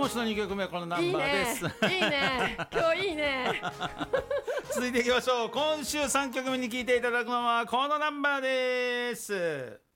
星の2曲目はこのナンバーです。 いいね今日いいね続いていきましょう。今週3曲目に聴いていただくのはこのナンバーです。